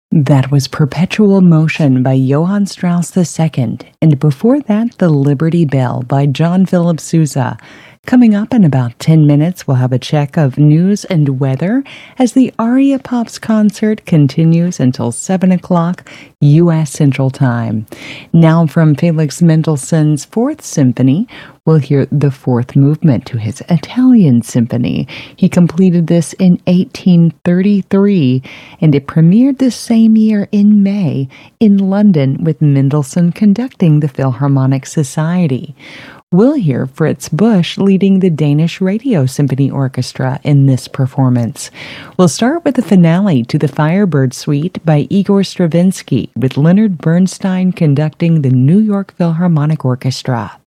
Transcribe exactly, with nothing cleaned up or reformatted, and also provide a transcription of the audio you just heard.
That was Perpetual Motion by Johann Strauss the Second, and before that, The Liberty Bell by John Philip Sousa. Coming up in about ten minutes, we'll have a check of news and weather as the Aria Pops concert continues until seven o'clock U S Central Time. Now from Felix Mendelssohn's Fourth Symphony, we'll hear the fourth movement to his Italian Symphony. He completed this in eighteen thirty-three, and it premiered the same year in May in London with Mendelssohn conducting the Philharmonic Society. We'll hear Fritz Busch leading the Danish Radio Symphony Orchestra in this performance. We'll start with the finale to the Firebird Suite by Igor Stravinsky, with Leonard Bernstein conducting the New York Philharmonic Orchestra.